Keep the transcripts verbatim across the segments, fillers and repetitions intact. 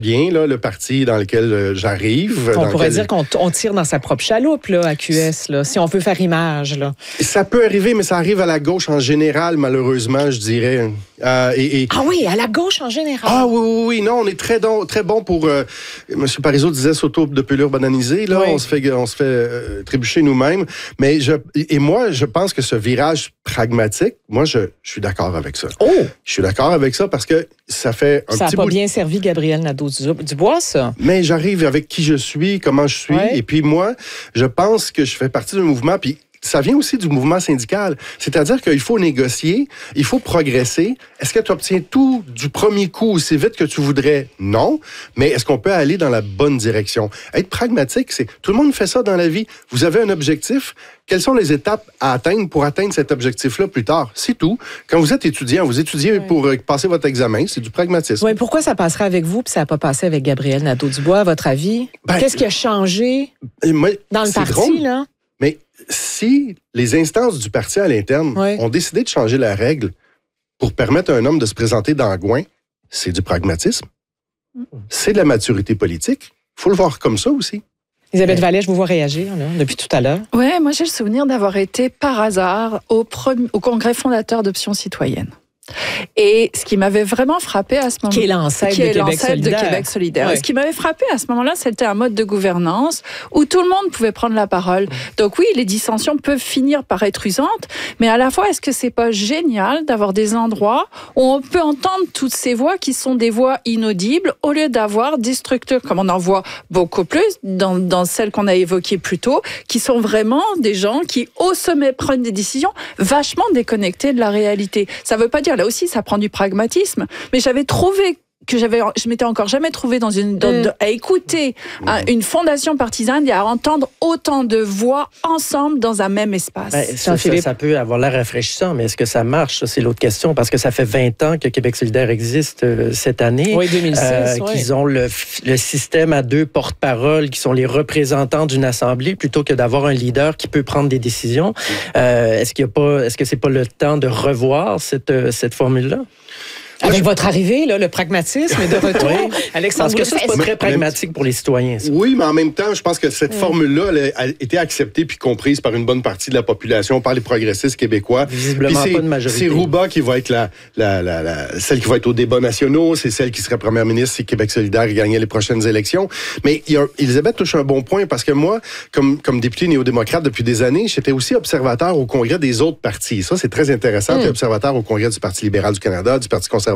bien, là, le parti dans lequel euh, j'arrive. On dans pourrait lequel... dire qu'on t- on tire dans sa propre chaloupe, là, à Q S, là, si on veut faire image, là. Ça peut arriver, mais ça arrive à la gauche en général, malheureusement, je dirais. Euh, et, et... Ah oui, à la gauche en général. Ah oui, oui, oui. Non, on est très, don, très bon pour... Euh, M. Parizeau disait s'auto de pelure bananiser. Là, oui. On se fait, on se fait euh, trébucher nous-mêmes. Mais je, et moi, je pense que ce virage pragmatique, moi, je, je suis d'accord avec ça. Oh! Je suis d'accord avec ça parce que ça fait un ça petit a pas bout... bien servi Gabriel Nadeau-Dubois, ça. Mais j'arrive avec qui je suis, comment je suis. Ouais. Et puis moi, je pense que je fais partie d'un mouvement... Puis ça vient aussi du mouvement syndical. C'est-à-dire qu'il faut négocier, il faut progresser. Est-ce que tu obtiens tout du premier coup aussi vite que tu voudrais? Non. Mais est-ce qu'on peut aller dans la bonne direction? Être pragmatique, c'est... Tout le monde fait ça dans la vie. Vous avez un objectif. Quelles sont les étapes à atteindre pour atteindre cet objectif-là plus tard? C'est tout. Quand vous êtes étudiant, vous étudiez oui. pour passer votre examen. C'est du pragmatisme. Oui, pourquoi ça passerait avec vous puis ça n'a pas passé avec Gabriel Nadeau-Dubois, à votre avis? Ben, qu'est-ce qui a changé moi, dans le parti, drôle. là? Mais si les instances du parti à l'interne oui. ont décidé de changer la règle pour permettre à un homme de se présenter dans Gouin, c'est du pragmatisme. Mm. C'est de la maturité politique. Il faut le voir comme ça aussi. Isabelle ouais. Vallée, je vous vois réagir là, depuis tout à l'heure. Oui, moi j'ai le souvenir d'avoir été par hasard au, premier, au congrès fondateur d'Options citoyennes. Et ce qui m'avait vraiment frappé à ce moment-là... Qui est l'ancêtre de, de Québec solidaire. Ouais. Ce qui m'avait frappé à ce moment-là, c'était un mode de gouvernance où tout le monde pouvait prendre la parole. Donc oui, les dissensions peuvent finir par être usantes, mais à la fois, est-ce que c'est pas génial d'avoir des endroits où on peut entendre toutes ces voix qui sont des voix inaudibles au lieu d'avoir des structures, comme on en voit beaucoup plus dans, dans celles qu'on a évoquées plus tôt, qui sont vraiment des gens qui, au sommet, prennent des décisions vachement déconnectées de la réalité. Ça veut pas dire là aussi, ça prend du pragmatisme. Mais j'avais trouvé que j'avais, je m'étais encore jamais trouvée dans une, dans, mmh. à écouter mmh. un, une fondation partisane et à entendre autant de voix ensemble dans un même espace. Ben, ça, ça, ça peut avoir l'air rafraîchissant, mais est-ce que ça marche? Ça, c'est l'autre question, parce que ça fait vingt ans que Québec solidaire existe euh, cette année. Oui, deux mille six. Euh, oui. Qu'ils ont le, le système à deux porte-paroles qui sont les représentants d'une assemblée plutôt que d'avoir un leader qui peut prendre des décisions. Euh, est-ce qu'il y a pas, est-ce que c'est pas le temps de revoir cette, cette formule-là? Avec je... votre arrivée, là, le pragmatisme est de retour. Oui. Alexandre, parce que ça, c'est pas très pragmatique pour les citoyens. Ça. Oui, mais en même temps, je pense que cette mmh. formule-là elle a été acceptée puis comprise par une bonne partie de la population, par les progressistes québécois. Visiblement pas de majorité. C'est Rouba qui va être la, la, la, la, celle qui va être au débat nationaux, c'est celle qui serait première ministre si Québec solidaire gagnait les prochaines élections. Mais il y a, Elisabeth touche un bon point parce que moi, comme, comme député néo-démocrate depuis des années, j'étais aussi observateur au congrès des autres partis. Ça, c'est très intéressant. Mmh. J'étais observateur au congrès du Parti libéral du Canada, du Parti conservateur.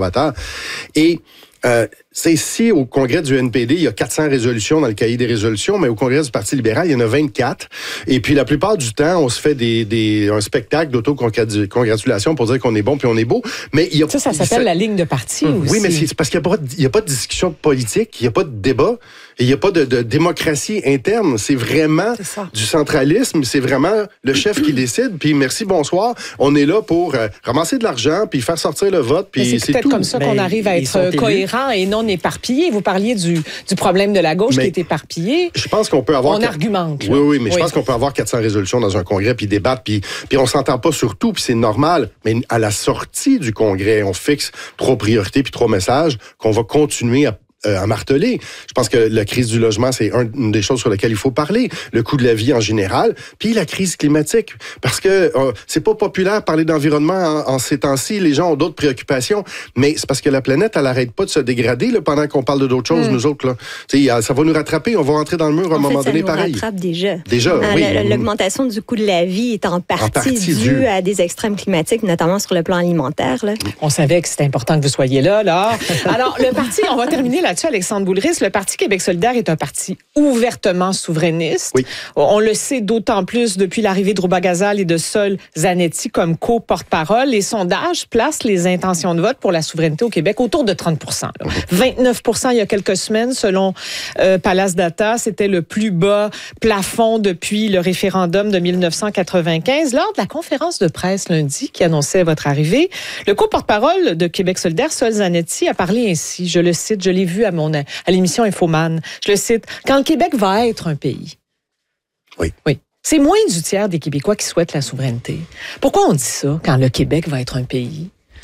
Et euh, c'est ici, au congrès du N P D, il y a quatre cents résolutions dans le cahier des résolutions, mais au congrès du Parti libéral, il y en a vingt-quatre. Et puis, la plupart du temps, on se fait des, des, un spectacle d'auto-congratulation pour dire qu'on est bon puis on est beau. Mais il y a, ça, ça s'appelle ça, la ligne de parti mmh. aussi. Oui, mais c'est parce qu'il n'y a, a pas de discussion politique, il n'y a pas de débat, il n'y a pas de, de démocratie interne. C'est vraiment c'est du centralisme, c'est vraiment le chef qui décide. Puis merci, bonsoir. On est là pour euh, ramasser de l'argent, puis faire sortir le vote, puis c'est, c'est peut-être tout. comme ça qu'on mais arrive à être cohérent et non éparpillé. Vous parliez du, du problème de la gauche mais qui est éparpillé. Je pense qu'on peut avoir... On argumente. Là. Oui, oui, mais oui. je pense qu'on peut avoir quatre cents résolutions dans un congrès, puis débattre, puis, puis on s'entend pas sur tout, puis c'est normal. Mais à la sortie du congrès, on fixe trois priorités puis trois messages qu'on va continuer à à marteler. Je pense que la crise du logement, c'est une des choses sur lesquelles il faut parler. Le coût de la vie en général, puis la crise climatique. Parce que euh, c'est pas populaire de parler d'environnement en, en ces temps-ci. Les gens ont d'autres préoccupations. Mais c'est parce que la planète, elle arrête pas de se dégrader là, pendant qu'on parle de d'autres choses, mmh. nous autres. Là. T'sais, ça va nous rattraper. On va rentrer dans le mur à un en moment fait, donné ça pareil. Ça nous rattrape déjà. Déjà, euh, oui. L'augmentation du coût de la vie est en partie, en partie due due à des extrêmes climatiques, notamment sur le plan alimentaire. Là. On savait que c'était important que vous soyez là. là. Alors, le parti, on va terminer là-dessus, Alexandre Boulris. Le Parti Québec solidaire est un parti ouvertement souverainiste. Oui. On le sait d'autant plus depuis l'arrivée de Rouba Gazal et de Sol Zanetti comme co-porte-parole. Les sondages placent les intentions de vote pour la souveraineté au Québec autour de trente pour cent. Là. vingt-neuf pour cent il y a quelques semaines, selon euh, Palace Data. C'était le plus bas plafond depuis le référendum de dix-neuf cent quatre-vingt-quinze. Lors de la conférence de presse lundi qui annonçait votre arrivée, le co-porte-parole de Québec solidaire, Sol Zanetti, a parlé ainsi. Je le cite, je l'ai vu à mon à l'émission Infoman. Je le cite. Quand le Québec va être un pays. Oui. Oui. C'est moins du tiers des Québécois qui souhaitent la souveraineté. Pourquoi on dit ça quand le Québec va être un pays?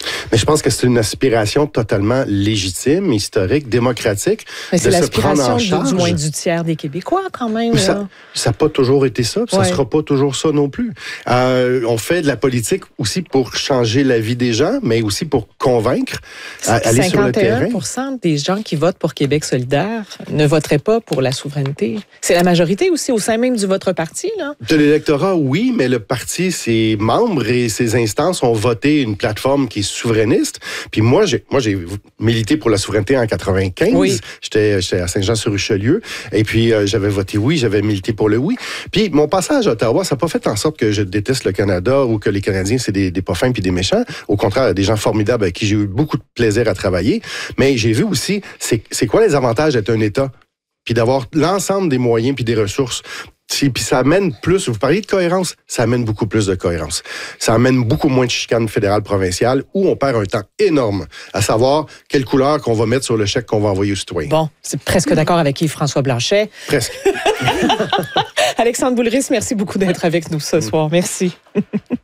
Mais je pense que c'est une aspiration totalement légitime, historique, démocratique. Mais c'est de se prendre en l'aspiration charge. du, du moins du tiers des Québécois, quand même. Ça n'a pas toujours été ça, puis Ouais. ça ne sera pas toujours ça non plus. Euh, on fait de la politique aussi pour changer la vie des gens, mais aussi pour convaincre, à, aller sur le terrain. cinquante et un pour cent des gens qui votent pour Québec solidaire ne voteraient pas pour la souveraineté. C'est la majorité aussi au sein même du votre parti, là. De l'électorat, oui, mais le parti, ses membres et ses instances ont voté une plateforme qui est souverainiste. Puis moi, j'ai, moi, j'ai milité pour la souveraineté en quatre-vingt-quinze. Oui. J'étais, j'étais à Saint-Jean-sur-Richelieu. Et puis, euh, j'avais voté oui, j'avais milité pour le oui. Puis, mon passage à Ottawa, ça n'a pas fait en sorte que je déteste le Canada ou que les Canadiens, c'est des, des pas fins puis des méchants. Au contraire, des gens formidables avec qui j'ai eu beaucoup de plaisir à travailler. Mais j'ai vu aussi, c'est, c'est quoi les avantages d'être un État? Puis d'avoir l'ensemble des moyens puis des ressources. Puis ça amène plus, vous parliez de cohérence, ça amène beaucoup plus de cohérence. Ça amène beaucoup moins de chicanes fédérales provinciales où on perd un temps énorme à savoir quelle couleur qu'on va mettre sur le chèque qu'on va envoyer aux citoyens. Bon, c'est presque d'accord avec Yves-François Blanchet. Presque. Alexandre Boulris, merci beaucoup d'être avec nous ce soir. Merci.